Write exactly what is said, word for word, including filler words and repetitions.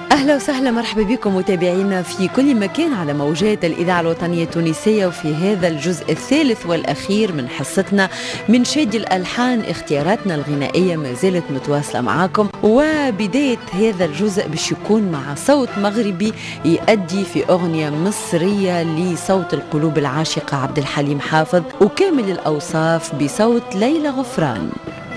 أهلا وسهلا، مرحبا بكم متابعينا في كل مكان على موجات الإذاعة الوطنية التونسية، وفي هذا الجزء الثالث والأخير من حصتنا من شادي الألحان. اختياراتنا الغنائية ما زالت متواصلة معاكم، وبداية هذا الجزء باش يكون مع صوت مغربي يؤدي في أغنية مصرية لصوت القلوب العاشقة عبد الحليم حافظ، وكامل الأوصاف بصوت ليلى غفران.